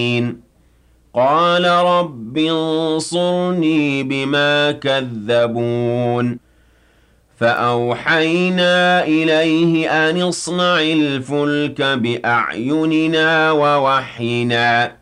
قال رب انصرني بما كذبون فأوحينا إليه أن اصنع الفلك بأعيننا ووحينا